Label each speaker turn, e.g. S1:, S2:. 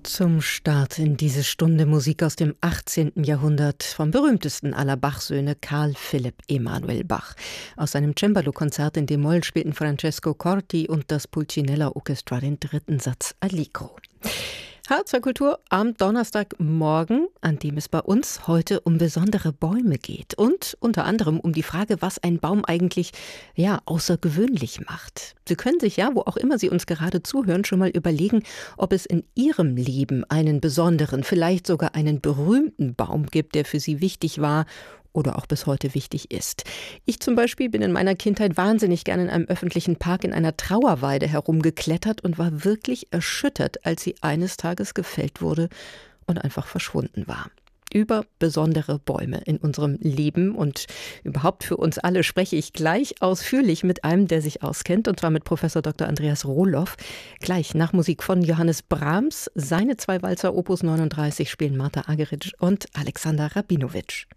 S1: Zum Start in diese Stunde Musik aus dem 18. Jahrhundert vom berühmtesten aller Bach-Söhne, Karl Philipp Emanuel Bach. Aus seinem Cembalo-Konzert in d-Moll spielten Francesco Corti und das Pulcinella Orchestra den dritten Satz Allegro. HR2 Kultur am Donnerstagmorgen, an dem es bei uns heute um besondere Bäume geht und unter anderem um die Frage, was ein Baum eigentlich außergewöhnlich macht. Sie können sich wo auch immer Sie uns gerade zuhören, schon mal überlegen, ob es in Ihrem Leben einen besonderen, vielleicht sogar einen berühmten Baum gibt, der für Sie wichtig war oder auch bis heute wichtig ist. Ich zum Beispiel bin in meiner Kindheit wahnsinnig gerne in einem öffentlichen Park in einer Trauerweide herumgeklettert und war wirklich erschüttert, als sie eines Tages gefällt wurde und einfach verschwunden war. Über besondere Bäume in unserem Leben und überhaupt für uns alle spreche ich gleich ausführlich mit einem, der sich auskennt, und zwar mit Professor Dr. Andreas Rohloff. Gleich nach Musik von Johannes Brahms. Seine zwei Walzer Opus 39 spielen Martha Argerich und Alexander Rabinowitsch.